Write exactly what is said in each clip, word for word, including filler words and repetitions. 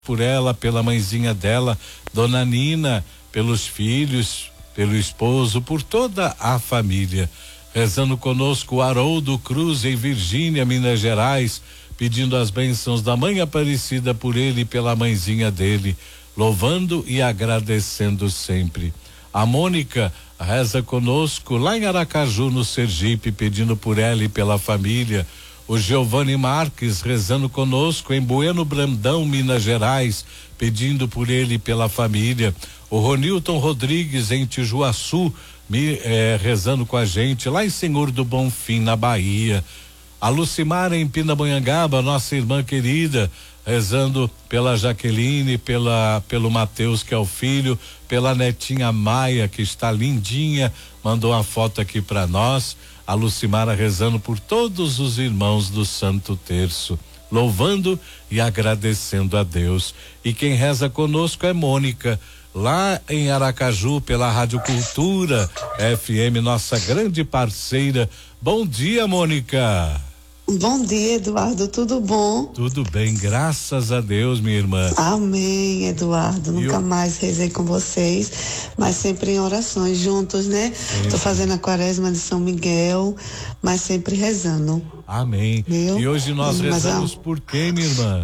por ela, pela mãezinha dela, Dona Nina, pelos filhos, pelo esposo, por toda a família. Rezando conosco o Haroldo Cruz em Virgínia, Minas Gerais, pedindo as bênçãos da Mãe Aparecida por ele e pela mãezinha dele, louvando e agradecendo sempre. A Mônica reza conosco lá em Aracaju, no Sergipe, pedindo por ela e pela família. O Giovanni Marques rezando conosco em Bueno Brandão, Minas Gerais, pedindo por ele e pela família. O Ronilton Rodrigues em Tijuaçu, me, eh, rezando com a gente lá em Senhor do Bonfim, na Bahia. A Lucimara em Pindamonhangaba, nossa irmã querida, rezando pela Jaqueline, pela pelo Mateus, que é o filho, pela netinha Maia, que está lindinha, mandou uma foto aqui para nós. A Lucimara rezando por todos os irmãos do Santo Terço, louvando e agradecendo a Deus. E quem reza conosco é Mônica, lá em Aracaju, pela Rádio Cultura F M, nossa grande parceira. Bom dia, Mônica. Bom dia, Eduardo, tudo bom? Tudo bem, graças a Deus, minha irmã. Amém, Eduardo, nunca eu... mais rezei com vocês, mas sempre em orações juntos, né? Sempre. Tô fazendo a quaresma de São Miguel, mas sempre rezando. Amém. Meu? E hoje nós mas rezamos a... por quem, minha irmã?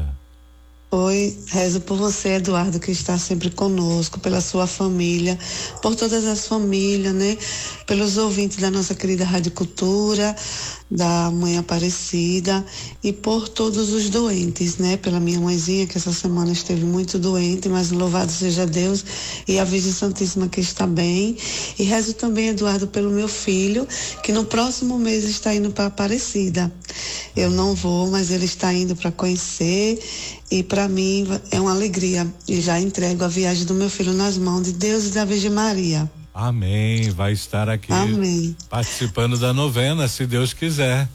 Oi, rezo por você, Eduardo, que está sempre conosco, pela sua família, por todas as famílias, né? Pelos ouvintes da nossa querida Rádio Cultura, da Mãe Aparecida e por todos os doentes, né? Pela minha mãezinha, que essa semana esteve muito doente, mas louvado seja Deus, e a Virgem Santíssima, que está bem. E rezo também, Eduardo, pelo meu filho, que no próximo mês está indo para Aparecida. Eu não vou, mas ele está indo para conhecer, e para mim é uma alegria. E já entrego a viagem do meu filho nas mãos de Deus e da Virgem Maria. Amém. Vai estar aqui Amém. Participando da novena, se Deus quiser.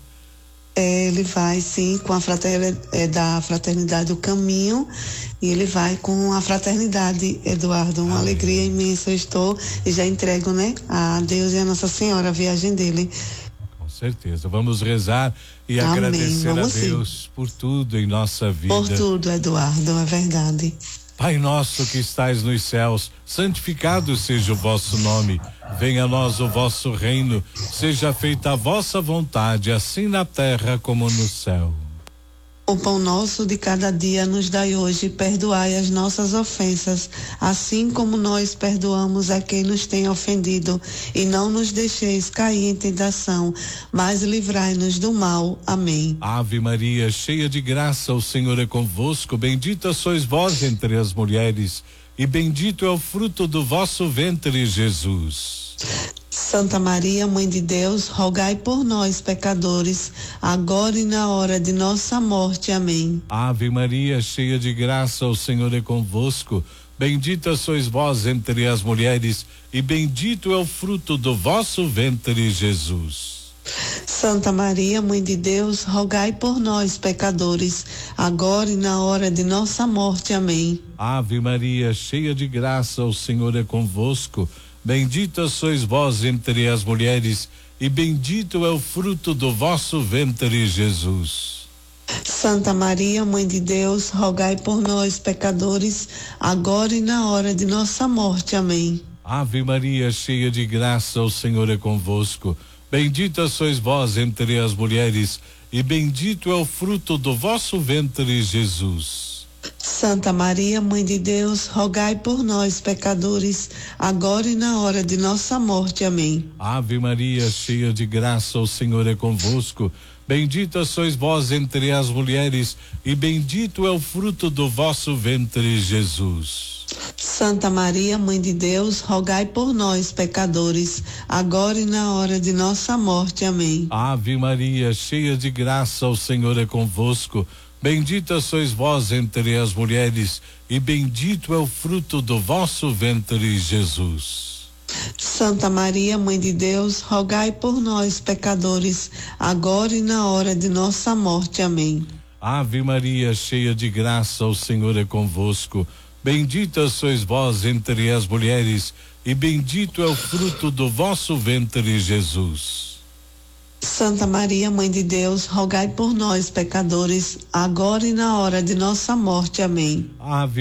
É, ele vai sim com a fraternidade, é, da fraternidade O Caminho, e ele vai com a fraternidade, Eduardo, uma Amém. Alegria imensa. Eu estou e já entrego, né, a Deus e a Nossa Senhora a viagem dele. Com certeza, vamos rezar e Amém. Agradecer vamos a Deus sim. por tudo em nossa vida. Por tudo, Eduardo, é verdade. Pai nosso que estais nos céus, santificado seja o vosso nome. Venha a nós o vosso reino. Seja feita a vossa vontade, assim na terra como no céu. O pão nosso de cada dia nos dai hoje, perdoai as nossas ofensas, assim como nós perdoamos a quem nos tem ofendido, e não nos deixeis cair em tentação, mas livrai-nos do mal. Amém. Ave Maria, cheia de graça, o Senhor é convosco, bendita sois vós entre as mulheres, e bendito é o fruto do vosso ventre, Jesus. Santa Maria, Mãe de Deus, rogai por nós, pecadores, agora e na hora de nossa morte. Amém. Ave Maria, cheia de graça, o Senhor é convosco, bendita sois vós entre as mulheres, e bendito é o fruto do vosso ventre, Jesus. Santa Maria, Mãe de Deus, rogai por nós, pecadores, agora e na hora de nossa morte. Amém. Ave Maria, cheia de graça, o Senhor é convosco, bendita sois vós entre as mulheres, e bendito é o fruto do vosso ventre, Jesus. Santa Maria, Mãe de Deus, rogai por nós, pecadores, agora e na hora de nossa morte. Amém. Ave Maria, cheia de graça, o Senhor é convosco, bendita sois vós entre as mulheres, e bendito é o fruto do vosso ventre, Jesus. Santa Maria, Mãe de Deus, rogai por nós, pecadores, agora e na hora de nossa morte. Amém. Ave Maria, cheia de graça, o Senhor é convosco, bendita sois vós entre as mulheres, e bendito é o fruto do vosso ventre, Jesus. Santa Maria, Mãe de Deus, rogai por nós, pecadores, agora e na hora de nossa morte. Amém. Ave Maria, cheia de graça, o Senhor é convosco, bendita sois vós entre as mulheres, e bendito é o fruto do vosso ventre, Jesus. Santa Maria, Mãe de Deus, rogai por nós, pecadores, agora e na hora de nossa morte. Amém. Ave Maria, cheia de graça, o Senhor é convosco, bendita sois vós entre as mulheres, e bendito é o fruto do vosso ventre, Jesus. Santa Maria, Mãe de Deus, rogai por nós, pecadores, agora e na hora de nossa morte. Amém. Ave